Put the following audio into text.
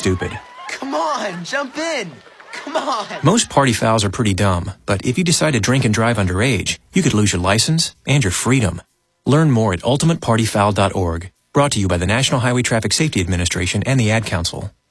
stupid. Come on, jump in. Come on. Most party fouls are pretty dumb, but if you decide to drink and drive underage, you could lose your license and your freedom. Learn more at ultimatepartyfoul.org. Brought to you by the National Highway Traffic Safety Administration and the Ad Council.